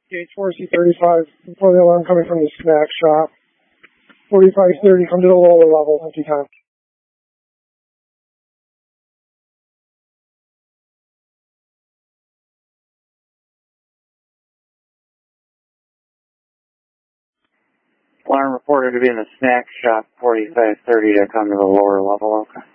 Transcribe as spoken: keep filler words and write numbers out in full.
Gates four C thirty-five, before the alarm coming from the snack shop. forty-five thirty, come to the lower level, empty time. Alarm reported to be in the snack shop, forty-five thirty to come to the lower level, okay.